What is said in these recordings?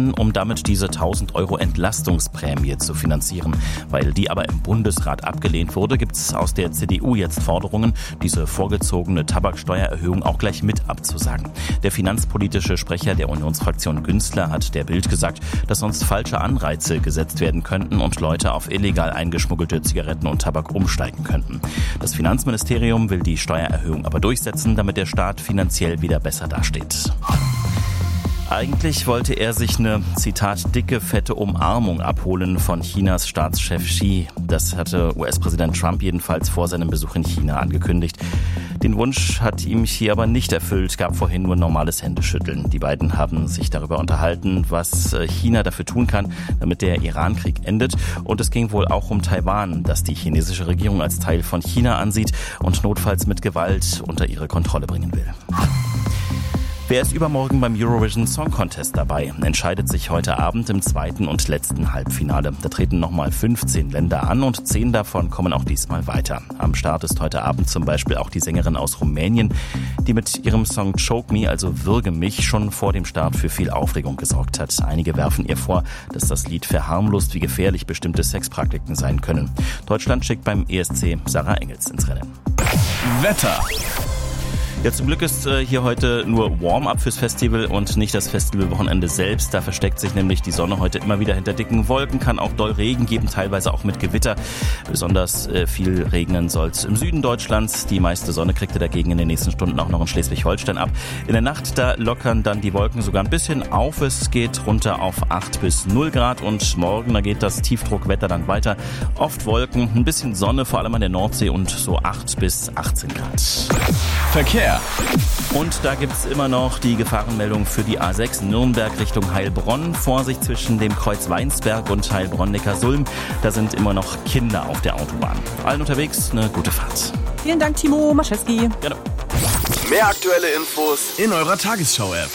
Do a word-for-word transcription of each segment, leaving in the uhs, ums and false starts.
wollen, um damit diese tausend Euro Entlastungsprämie zu finanzieren. Weil die aber im Bundesrat abgelehnt wurde, gibt es aus der C D U jetzt Forderungen, diese vorgezogene Tabaksteuererhöhung auch gleich mit abzusagen. Der finanzpolitische Sprecher der Unionsfraktion Günzler hat der Bild gesagt, dass sonst falsche Anreize gesetzt werden könnten und Leute auf illegal eingeschmuggelte Zigaretten und Tabak umsteigen könnten. Das Finanzministerium will die Steuererhöhung aber durchsetzen, damit der Staat finanziell wieder besser dasteht. Eigentlich wollte er sich eine, Zitat, dicke, fette Umarmung abholen von Chinas Staatschef Xi. Das hatte U S-Präsident Trump jedenfalls vor seinem Besuch in China angekündigt. Den Wunsch hat ihm Xi aber nicht erfüllt, gab vorhin nur normales Händeschütteln. Die beiden haben sich darüber unterhalten, was China dafür tun kann, damit der Iran-Krieg endet. Und es ging wohl auch um Taiwan, das die chinesische Regierung als Teil von China ansieht und notfalls mit Gewalt unter ihre Kontrolle bringen will. Wer ist übermorgen beim Eurovision Song Contest dabei? Entscheidet sich heute Abend im zweiten und letzten Halbfinale. Da treten nochmal fünfzehn Länder an und zehn davon kommen auch diesmal weiter. Am Start ist heute Abend zum Beispiel auch die Sängerin aus Rumänien, die mit ihrem Song Choke Me, also Würge mich, schon vor dem Start für viel Aufregung gesorgt hat. Einige werfen ihr vor, dass das Lied verharmlost, wie gefährlich bestimmte Sexpraktiken sein können. Deutschland schickt beim E S C Sarah Engels ins Rennen. Wetter. Ja, zum Glück ist äh, hier heute nur Warm-up fürs Festival und nicht das Festivalwochenende selbst. Da versteckt sich nämlich die Sonne heute immer wieder hinter dicken Wolken, kann auch doll Regen geben, teilweise auch mit Gewitter. Besonders äh, viel regnen soll es im Süden Deutschlands. Die meiste Sonne kriegte dagegen in den nächsten Stunden auch noch in Schleswig-Holstein ab. In der Nacht, da lockern dann die Wolken sogar ein bisschen auf. Es geht runter auf acht bis null Grad und morgen, da geht das Tiefdruckwetter dann weiter. Oft Wolken, ein bisschen Sonne, vor allem an der Nordsee und so acht bis achtzehn Grad. Verkehr. Und da gibt's immer noch die Gefahrenmeldung für die A sechs Nürnberg Richtung Heilbronn. Vorsicht zwischen dem Kreuz Weinsberg und Heilbronn-Neckarsulm. Da sind immer noch Kinder auf der Autobahn. Allen unterwegs eine gute Fahrt. Vielen Dank, Timo Maschewski. Gerne. Mehr aktuelle Infos in eurer Tagesschau-App.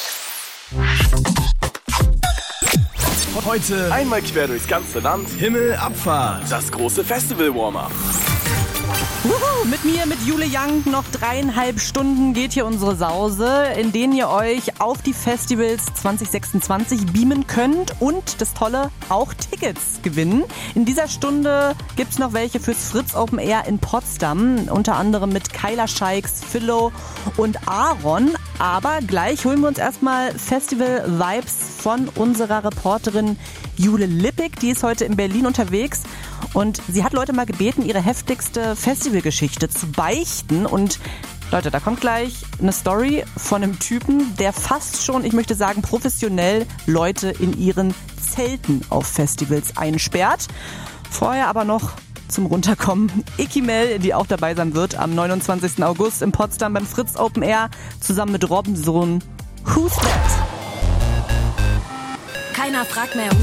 Heute einmal quer durchs ganze Land. Himmelabfahrt. Das große Festival-Warm-up. Wuhu, mit mir, mit Jule Young, noch dreieinhalb Stunden geht hier unsere Sause, in denen ihr euch auf die Festivals zwanzig sechsundzwanzig beamen könnt und das Tolle, auch Tickets gewinnen. In dieser Stunde gibt's noch welche fürs Fritz Open Air in Potsdam, unter anderem mit Kyla Scheiks, Philo und Aaron. Aber gleich holen wir uns erstmal Festival-Vibes von unserer Reporterin Jule Lippig, die ist heute in Berlin unterwegs. Und sie hat Leute mal gebeten, ihre heftigste Festivalgeschichte zu beichten. Und Leute, da kommt gleich eine Story von einem Typen, der fast schon, ich möchte sagen, professionell Leute in ihren Zelten auf Festivals einsperrt. Vorher aber noch zum Runterkommen Icky Mel, die auch dabei sein wird am neunundzwanzigsten August in Potsdam beim Fritz Open Air, zusammen mit Robbensohn Who's That? Keiner fragt mehr,